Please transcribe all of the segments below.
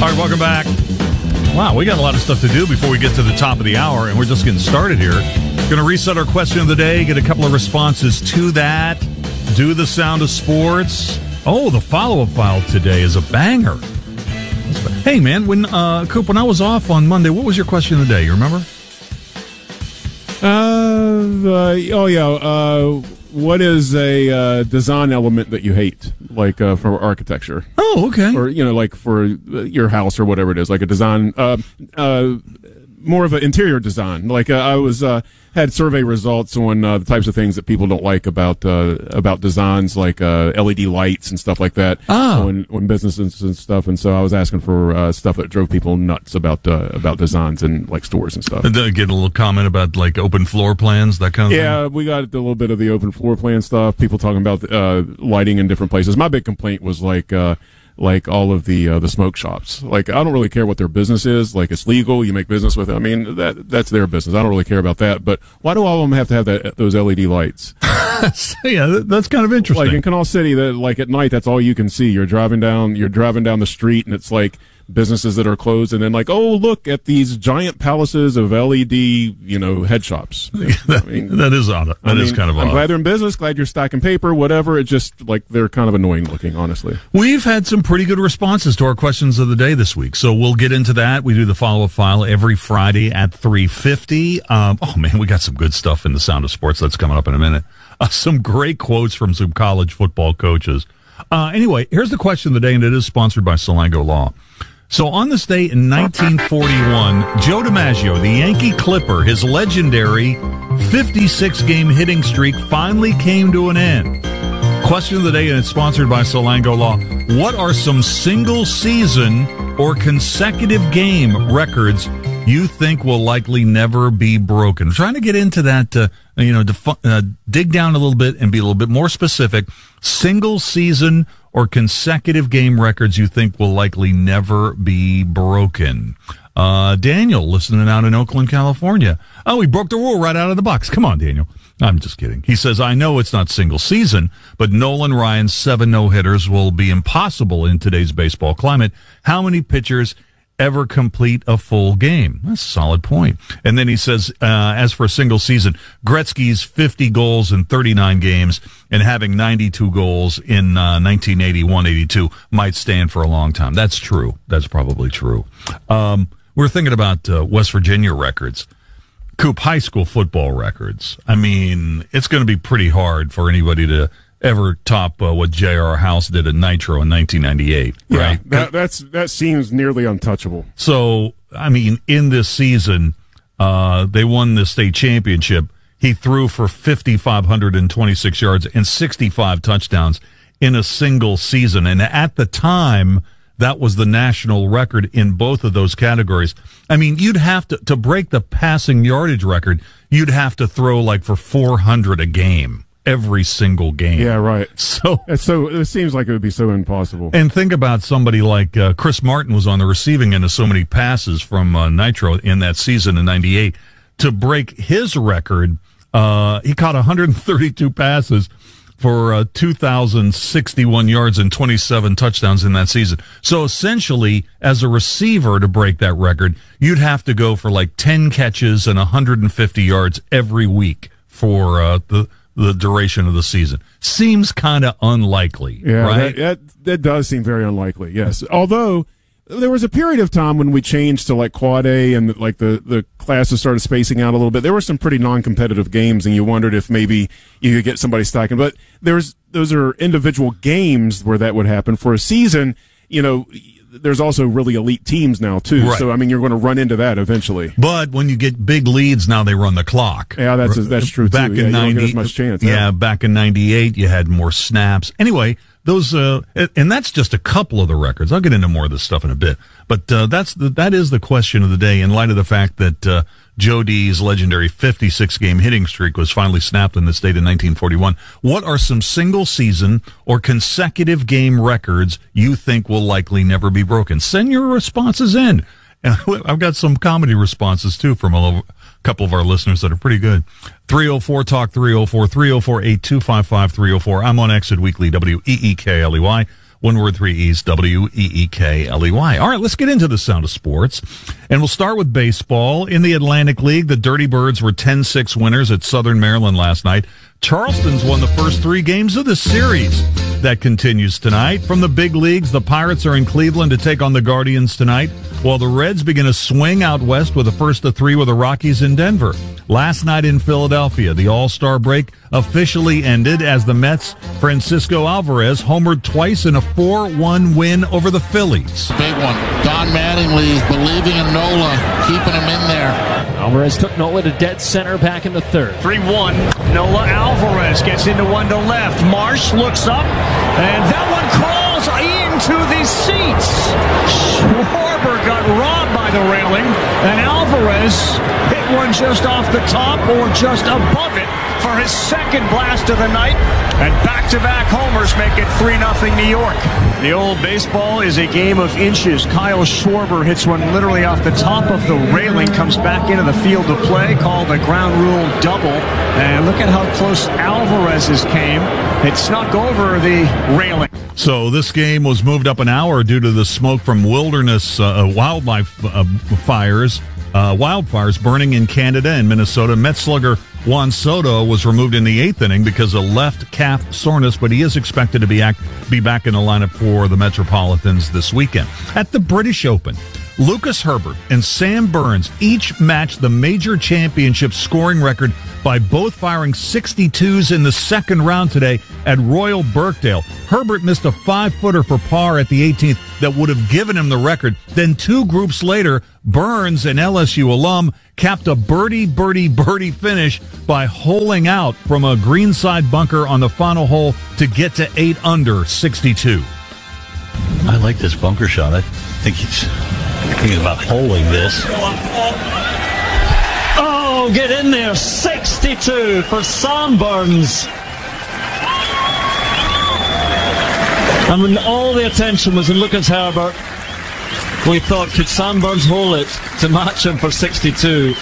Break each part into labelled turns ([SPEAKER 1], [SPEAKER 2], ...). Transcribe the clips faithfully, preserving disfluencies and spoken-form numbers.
[SPEAKER 1] All right, welcome back. Wow, we got a lot of stuff to do before we get to the top of the hour, and we're just getting started here. Going to reset our question of the day, get a couple of responses to that, do the sound of sports. Oh, the follow-up file today is a banger. Hey, man, when uh, Coop, when I was off on Monday, what was your question of the day? You remember?
[SPEAKER 2] Uh, uh oh yeah. Uh, what is a uh, design element that you hate, like uh, for architecture?
[SPEAKER 1] Oh, okay.
[SPEAKER 2] Or you know, like for your house or whatever it is, like a design. Uh, uh, more of an interior design. Like uh, I was uh, had survey results on uh, the types of things that people don't like about uh, about designs, like uh, L E D lights and stuff like that.
[SPEAKER 1] Oh.
[SPEAKER 2] on, on businesses and stuff. And so I was asking for uh, stuff that drove people nuts about uh, about designs and like stores and stuff.
[SPEAKER 1] Did I get a little comment about like open floor plans, that kind of
[SPEAKER 2] yeah,
[SPEAKER 1] thing?
[SPEAKER 2] we got a little bit of the open floor plan stuff. People talking about uh, lighting in different places. My big complaint was like. Uh, like all of the uh, the smoke shops. Like, I don't really care what their business is. Like, it's legal. You make business with it. I mean, that that's their business. I don't really care about that. But why do all of them have to have that those L E D lights?
[SPEAKER 1] Yeah, that's kind of interesting.
[SPEAKER 2] Like in Canal City, that like at night, that's all you can see. You're driving down, you're driving down the street, and it's like businesses that are closed, and then like, oh, look at these giant palaces of L E D, you know, head shops.
[SPEAKER 1] that,
[SPEAKER 2] I mean,
[SPEAKER 1] that is odd. That
[SPEAKER 2] I mean,
[SPEAKER 1] is kind of
[SPEAKER 2] I'm
[SPEAKER 1] odd.
[SPEAKER 2] glad they're in business. Glad you're stacking paper, whatever. It just like they're kind of annoying looking, honestly.
[SPEAKER 1] We've had some pretty good responses to our questions of the day this week, so we'll get into that. We do the follow-up file every Friday at three fifty. Um, oh, man, we got some good stuff in the Sound of Sports. That's coming up in a minute. Uh, some great quotes from some college football coaches. Uh, anyway, here's the question of the day, and it is sponsored by Solango Law. So on this day in nineteen forty-one, Joe DiMaggio, the Yankee Clipper, his legendary fifty-six game hitting streak finally came to an end. Question of the day, and it's sponsored by Solango Law. What are some single-season or consecutive game records you think will likely never be broken? I'm trying to get into that, uh, you know, defu- uh, dig down a little bit and be a little bit more specific. Single-season or consecutive game records you think will likely never be broken. Uh, Daniel, listening out in Oakland, California. Oh, he broke the rule right out of the box. Come on, Daniel. I'm just kidding. He says, I know it's not single season, but Nolan Ryan's seven no-hitters will be impossible in today's baseball climate. How many pitchers ever complete a full game? That's a solid point. And then he says, uh, as for a single season, Gretzky's fifty goals in thirty-nine games and having ninety-two goals in uh, nineteen eighty-one eighty-two might stand for a long time. That's true. That's probably true. Um, we're thinking about uh, West Virginia records. Coop, high school football records. I mean, it's going to be pretty hard for anybody to ever top uh, what J R. House did at Nitro in nineteen ninety-eight,
[SPEAKER 2] yeah,
[SPEAKER 1] right?
[SPEAKER 2] That, that's that seems nearly untouchable.
[SPEAKER 1] So, I mean, in this season, uh, they won the state championship. He threw for five thousand five hundred twenty-six yards and sixty-five touchdowns in a single season. And at the time, that was the national record in both of those categories. I mean, you'd have to, to break the passing yardage record, you'd have to throw like for four hundred a game. Every single game.
[SPEAKER 2] Yeah, right.
[SPEAKER 1] So,
[SPEAKER 2] it's so it seems like it would be so impossible.
[SPEAKER 1] And think about somebody like uh, Chris Martin was on the receiving end of so many passes from uh, Nitro in that season in ninety-eight. To break his record, uh, he caught one hundred thirty-two passes for uh, two thousand sixty-one yards and twenty-seven touchdowns in that season. So essentially, as a receiver to break that record, you'd have to go for like ten catches and one hundred fifty yards every week for uh, the the duration of the season. Seems kind of unlikely,
[SPEAKER 2] yeah,
[SPEAKER 1] right?
[SPEAKER 2] That, that, that does seem very unlikely, yes. Although, there was a period of time when we changed to like quad A and like the, the classes started spacing out a little bit. There were some pretty non-competitive games, and you wondered if maybe you could get somebody stacking. But there's those are individual games where that would happen. For a season, you know, there's also really elite teams now, too.
[SPEAKER 1] Right.
[SPEAKER 2] So, I mean, you're going to run into that eventually.
[SPEAKER 1] But when you get big leads, now they run the clock.
[SPEAKER 2] Yeah, that's that's true,
[SPEAKER 1] back
[SPEAKER 2] too.
[SPEAKER 1] In
[SPEAKER 2] yeah,
[SPEAKER 1] ninety,
[SPEAKER 2] you don't get as much chance.
[SPEAKER 1] Yeah,
[SPEAKER 2] yeah,
[SPEAKER 1] back in ninety-eight, you had more snaps. Anyway, those, uh, and that's just a couple of the records. I'll get into more of this stuff in a bit. But uh, that's the, that is the question of the day in light of the fact that uh, Joe D's legendary fifty-six game hitting streak was finally snapped in the state in nineteen forty-one. What are some single-season or consecutive game records you think will likely never be broken? Send your responses in. And I've got some comedy responses, too, from a couple of our listeners that are pretty good. three oh four talk three oh four, three oh four, eight two five five, three oh four. I'm on Exit Weekly, W E E K L E Y. one word three East, W E E K L E Y. All right, let's get into the sound of sports. And we'll start with baseball. In the Atlantic League, the Dirty Birds were ten six winners at Southern Maryland last night. Charleston's won the first three games of the series. That continues tonight. From the big leagues, the Pirates are in Cleveland to take on the Guardians tonight, while the Reds begin a swing out west with a first of three with the Rockies in Denver. Last night in Philadelphia, the All-Star break officially ended as the Mets' Francisco Alvarez homered twice in a four one win over the Phillies.
[SPEAKER 3] Big one. Don Mattingly believing in Nola, keeping him in there.
[SPEAKER 4] Alvarez took Nola to dead center back in the third.
[SPEAKER 5] three one. Nola Alvarez gets into one to left. Marsh looks up, and that one crawls into the seats. Schwarber got robbed by the railing, and Alvarez hit one just off the top or just above it for his second blast of the night, and back-to-back homers make it three nothing New York. The old baseball is a game of inches. Kyle Schwarber hits one literally off the top of the railing, comes back into the field to play, called a ground rule double, and look at how close Alvarez's came. It snuck over the railing.
[SPEAKER 1] So this game was moved up an hour due to the smoke from wilderness uh, wildlife uh, fires, uh, wildfires burning in Canada and Minnesota. Met slugger Juan Soto was removed in the eighth inning because of left calf soreness, but he is expected to be act, be back in the lineup for the Metropolitans this weekend. At the British Open, Lucas Herbert and Sam Burns each matched the major championship scoring record by both firing sixty-twos in the second round today at Royal Birkdale. Herbert missed a five-footer for par at the eighteenth that would have given him the record. Then two groups later, Burns, an L S U alum, capped a birdie, birdie, birdie finish by holing out from a greenside bunker on the final hole to get to eight under sixty-two.
[SPEAKER 6] I like this bunker shot. I think he's thinking about holing this.
[SPEAKER 5] Oh, get in there. sixty-two for Sam Burns. And when all the attention was on Lucas Herbert, we thought, could Sam Burns hold it to match him for sixty-two?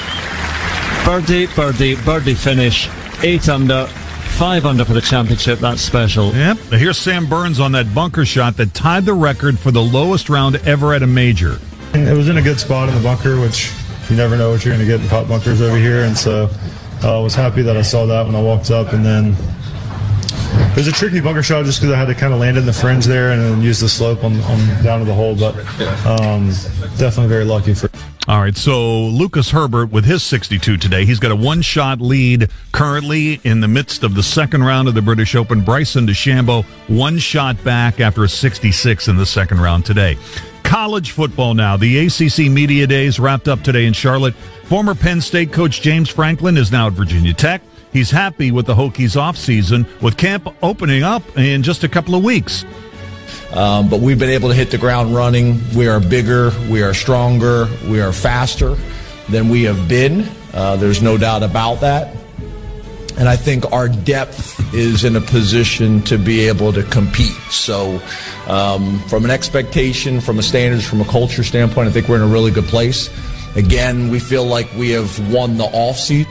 [SPEAKER 5] Birdie, birdie, birdie finish. Eight under, five under for the championship. That's special.
[SPEAKER 1] Yep. Here's Sam Burns on that bunker shot that tied the record for the lowest round ever at a major.
[SPEAKER 7] It was in a good spot in the bunker, which you never know what you're going to get in pot bunkers over here. And so uh, I was happy that I saw that when I walked up. And then it was a tricky bunker shot just because I had to kind of land in the fringe there and then use the slope on, on down to the hole. But um, definitely very lucky for.
[SPEAKER 1] All right, so Lucas Herbert with his sixty-two today. He's got a one-shot lead currently in the midst of the second round of the British Open. Bryson DeChambeau, one shot back after a sixty-six in the second round today. College football now. The A C C Media Days wrapped up today in Charlotte. Former Penn State coach James Franklin is now at Virginia Tech. He's happy with the Hokies' offseason, with camp opening up in just a couple of weeks.
[SPEAKER 8] Um, but we've been able to hit the ground running. We are bigger, we are stronger, we are faster than we have been. Uh, there's no doubt about that. And I think our depth is in a position to be able to compete. So um, from an expectation, from a standards, from a culture standpoint, I think we're in a really good place. Again, we feel like we have won the offseason.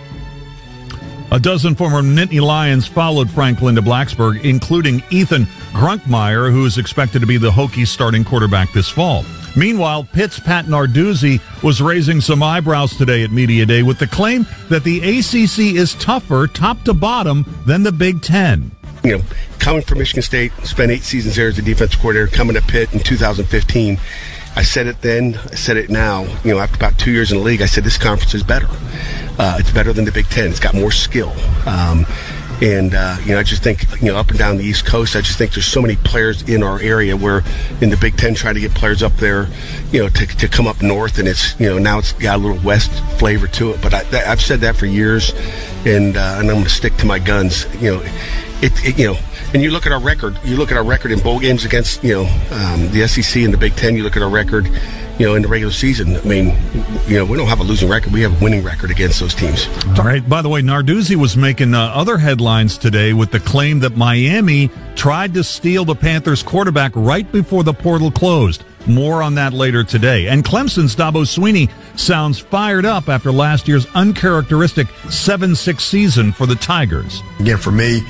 [SPEAKER 1] A dozen former Nittany Lions followed Franklin to Blacksburg, including Ethan Grunkmeyer, who is expected to be the Hokies' starting quarterback this fall. Meanwhile, Pitt's Pat Narduzzi was raising some eyebrows today at Media Day with the claim that the A C C is tougher, top to bottom, than the Big Ten.
[SPEAKER 9] You know, coming from Michigan State, spent eight seasons there as a defensive coordinator, coming to Pitt in two thousand fifteen. I said it then, I said it now. You know, after about two years in the league, I said this conference is better. Uh, it's better than the Big Ten. It's got more skill. Um, and, uh, you know, I just think, you know, up and down the East Coast, I just think there's so many players in our area where in the Big Ten trying to get players up there, you know, to, to come up north. And it's, you know, now it's got a little West flavor to it. But I, that, I've said that for years, and, uh, and I'm going to stick to my guns. You know, it, it, you know, and you look at our record, you look at our record in bowl games against, you know, um, the S E C and the Big Ten, you look at our record, you know, in the regular season. I mean, you know, we don't have a losing record. We have a winning record against those teams.
[SPEAKER 1] All right. By the way, Narduzzi was making uh, other headlines today with the claim that Miami tried to steal the Panthers quarterback right before the portal closed. More on that later today. And Clemson's Dabo Swinney sounds fired up after last year's uncharacteristic seven six season for the Tigers.
[SPEAKER 10] Again, for me,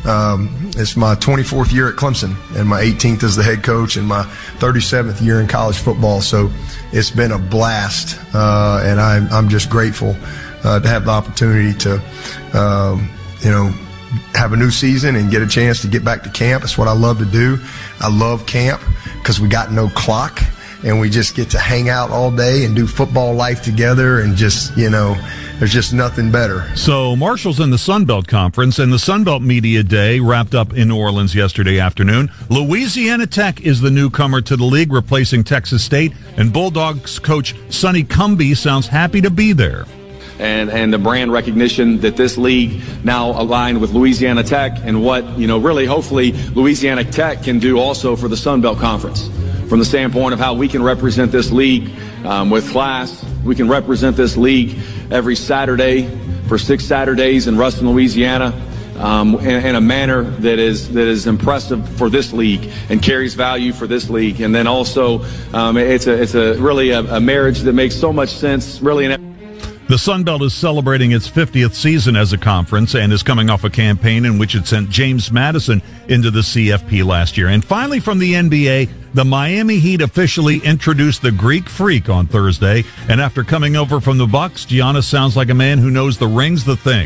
[SPEAKER 10] Um, it's my twenty-fourth year at Clemson and my eighteenth as the head coach and my thirty-seventh year in college football. So it's been a blast, uh, and I'm, I'm just grateful uh, to have the opportunity to, um, you know, have a new season and get a chance to get back to camp. It's what I love to do. I love camp because we got no clock and we just get to hang out all day and do football life together, and just, you know, there's just nothing better.
[SPEAKER 1] So Marshall's in the Sun Belt Conference, and the Sun Belt Media Day wrapped up in New Orleans yesterday afternoon. Louisiana Tech is the newcomer to the league, replacing Texas State, and Bulldogs coach Sonny Cumbie sounds happy to be there.
[SPEAKER 11] And, and the brand recognition that this league now aligned with Louisiana Tech, and what, you know, really hopefully Louisiana Tech can do also for the Sun Belt Conference. From the standpoint of how we can represent this league um, with class, we can represent this league every Saturday for six Saturdays in Ruston, Louisiana, um, in, in a manner that is that is impressive for this league and carries value for this league. And then also, um, it's a it's a really a, a marriage that makes so much sense, really. In
[SPEAKER 1] The Sun Belt is celebrating its fiftieth season as a conference and is coming off a campaign in which it sent James Madison into the C F P last year. And finally, from the N B A, the Miami Heat officially introduced the Greek Freak on Thursday. And after coming over from the Bucks, Giannis sounds like a man who knows the ring's the thing.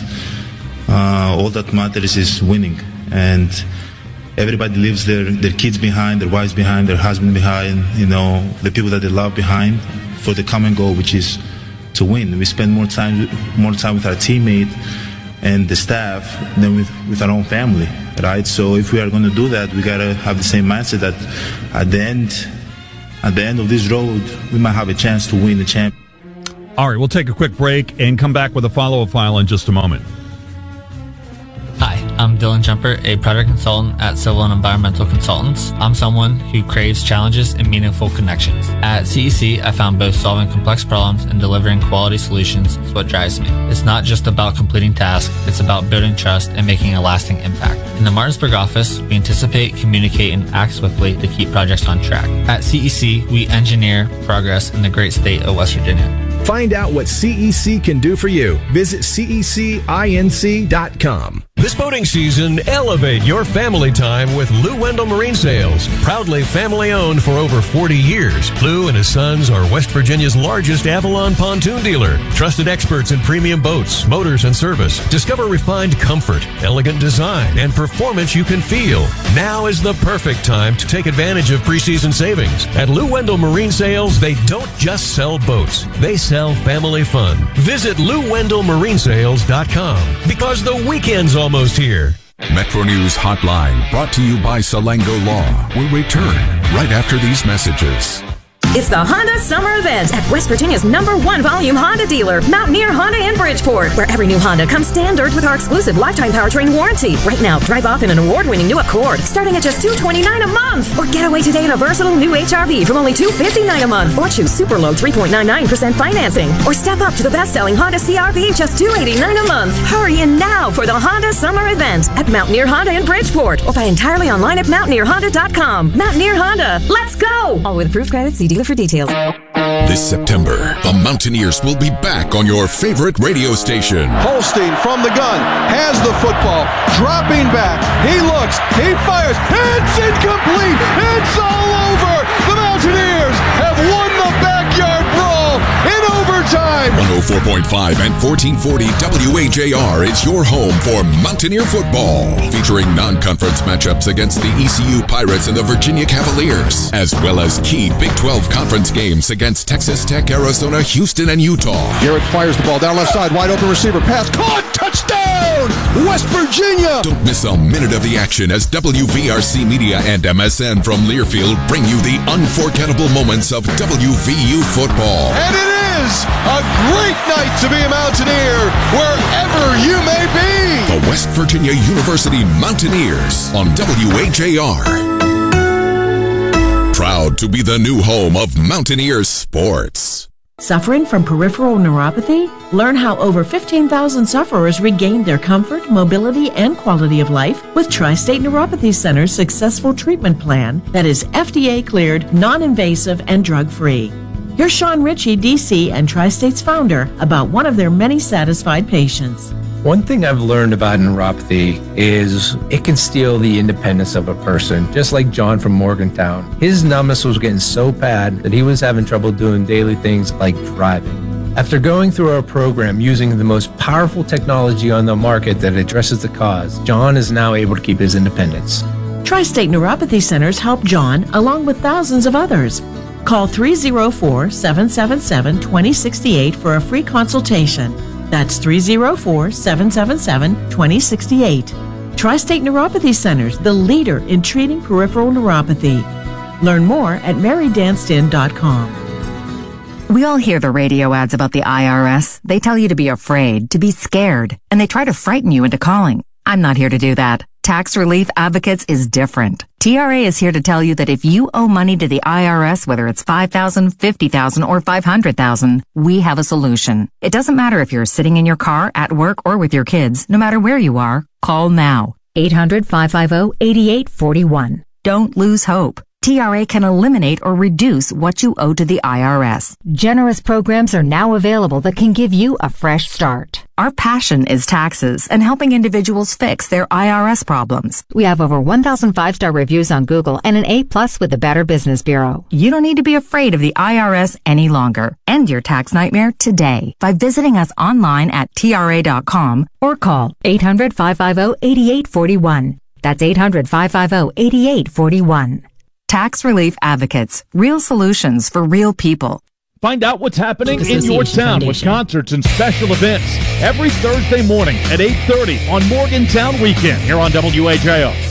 [SPEAKER 12] Uh, all that matters is winning. And everybody leaves their, their kids behind, their wives behind, their husband behind, you know, the people that they love behind for the common goal, which is to win. We spend more time more time with our teammate and the staff than with, with our own family, right? So if we are going to do that, we got to have the same mindset that at the end at the end of this road, we might have a chance to win the champion.
[SPEAKER 1] All right, we'll take a quick break and come back with a follow-up file in just a moment.
[SPEAKER 13] Hi, I'm Dylan Jumper, a project consultant at Civil and Environmental Consultants. I'm someone who craves challenges and meaningful connections. At C E C, I found both solving complex problems and delivering quality solutions is what drives me. It's not just about completing tasks, it's about building trust and making a lasting impact. In the Martinsburg office, we anticipate, communicate, and act swiftly to keep projects on track. At C E C, we engineer progress in the great state of West Virginia.
[SPEAKER 14] Find out what C E C can do for you. Visit C E C inc dot com.
[SPEAKER 15] This boating season, elevate your family time with Lou Wendell Marine Sales. Proudly family owned for over forty years, Lou and his sons are West Virginia's largest Avalon pontoon dealer. Trusted experts in premium boats, motors, and service. Discover refined comfort, elegant design, and performance you can feel. Now is the perfect time to take advantage of preseason savings. At Lou Wendell Marine Sales, they don't just sell boats. They sell family fun. Visit Lou Wendell Marine Sales dot com because the weekend's almost here.
[SPEAKER 16] Metro News Hotline, brought to you by Salango Law, will return right after these messages.
[SPEAKER 17] It's the Honda Summer Event at West Virginia's number one volume Honda dealer, Mountaineer Honda in Bridgeport, where every new Honda comes standard with our exclusive lifetime powertrain warranty. Right now, drive off in an award-winning new Accord, starting at just two hundred twenty-nine dollars a month. Or get away today in a versatile new H R V from only two hundred fifty-nine dollars a month. Or choose super low three point nine nine percent financing. Or step up to the best-selling Honda C R V, just two hundred eighty-nine dollars a month. Hurry in now for the Honda Summer Event at Mountaineer Honda in Bridgeport. Or buy entirely online at mountaineer honda dot com. Mountaineer Honda, let's go! All with approved credit, see dealer for details.
[SPEAKER 16] This September, the Mountaineers will be back on your favorite radio station.
[SPEAKER 18] Holstein from the gun, has the football, dropping back, he looks, he fires, it's incomplete, it's all over! The Mountaineers have won the backyard brawl in overtime!
[SPEAKER 16] one oh four point five and fourteen forty W H A R is your home for Mountaineer football, featuring non-conference matchups against the E C U Pirates and the Virginia Cavaliers, as well as key Big twelve conference games against Texas Tech, Arizona, Houston, and Utah.
[SPEAKER 18] Garrett fires the ball down left side, wide open receiver, pass, caught, touchdown, West Virginia!
[SPEAKER 16] Don't miss a minute of the action as W V R C Media and M S N from Learfield bring you the unforgettable moments of W V U football.
[SPEAKER 18] And it is a great night to be a Mountaineer, wherever you may be.
[SPEAKER 16] The West Virginia University Mountaineers on W H A R. Proud to be the new home of Mountaineers sports.
[SPEAKER 19] Suffering from peripheral neuropathy? Learn how over fifteen thousand sufferers regained their comfort, mobility, and quality of life with Tri-State Neuropathy Center's successful treatment plan that is F D A cleared, non-invasive, and drug-free. Here's Sean Ritchie, D C and Tri-State's founder, about one of their many satisfied patients.
[SPEAKER 20] One thing I've learned about neuropathy is it can steal the independence of a person, just like John from Morgantown. His numbness was getting so bad that he was having trouble doing daily things like driving. After going through our program using the most powerful technology on the market that addresses the cause, John is now able to keep his independence.
[SPEAKER 19] Tri-State Neuropathy Centers help John along with thousands of others. Call three oh four, seven seven seven, two oh six eight for a free consultation. That's three oh four, seven seven seven, two oh six eight. Tri-State Neuropathy Centers, the leader in treating peripheral neuropathy. Learn more at mary danston dot com.
[SPEAKER 21] We all hear the radio ads about the I R S. They tell you to be afraid, to be scared, and they try to frighten you into calling. I'm not here to do that. Tax Relief Advocates is different. T R A is here to tell you that if you owe money to the I R S, whether it's five thousand dollars, fifty thousand dollars, or five hundred thousand dollars, we have a solution. It doesn't matter if you're sitting in your car, at work, or with your kids. No matter where you are, call now.
[SPEAKER 22] eight hundred, five five zero, eight eight four one.
[SPEAKER 21] Don't lose hope. T R A can eliminate or reduce what you owe to the I R S.
[SPEAKER 22] Generous programs are now available that can give you a fresh start.
[SPEAKER 21] Our passion is taxes and helping individuals fix their I R S problems.
[SPEAKER 22] We have over one thousand five-star reviews on Google and an A plus with the Better Business Bureau.
[SPEAKER 21] You don't need to be afraid of the I R S any longer. End your tax nightmare today by visiting us online at T R A dot com
[SPEAKER 22] or call eight hundred, five five zero, eight eight four one. That's eight hundred, five five zero, eight eight four one.
[SPEAKER 21] Tax Relief Advocates. Real solutions for real people.
[SPEAKER 23] Find out what's happening in your town with concerts and special events every Thursday morning at eight thirty on Morgantown Weekend here on W H I O.